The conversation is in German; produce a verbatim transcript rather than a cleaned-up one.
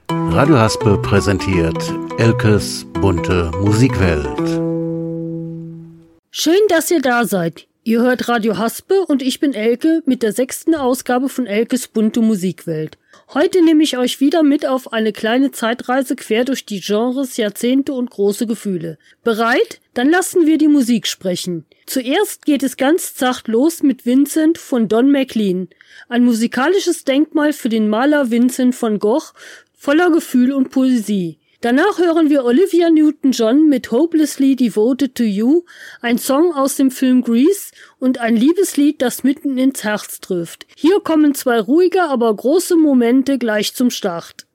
Radio Haspe präsentiert Elkes bunte Musikwelt. Schön, dass ihr da seid. Ihr hört Radio Haspe und ich bin Elke mit der sechsten Ausgabe von Elkes bunte Musikwelt. Heute nehme ich euch wieder mit auf eine kleine Zeitreise quer durch die Genres, Jahrzehnte und große Gefühle. Bereit? Dann lassen wir die Musik sprechen. Zuerst geht es ganz zacht los mit Vincent von Don McLean. Ein musikalisches Denkmal für den Maler Vincent van Gogh, voller Gefühl und Poesie. Danach hören wir Olivia Newton-John mit Hopelessly Devoted to You, ein Song aus dem Film Grease und ein Liebeslied, das mitten ins Herz trifft. Hier kommen zwei ruhige, aber große Momente gleich zum Start.